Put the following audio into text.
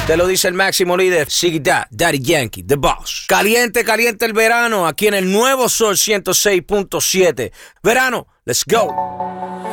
Te lo dice el máximo líder, Ziggy Dad, Daddy Yankee, The Boss. Caliente, caliente el verano, aquí en el nuevo Sol 106.7. Verano, let's go.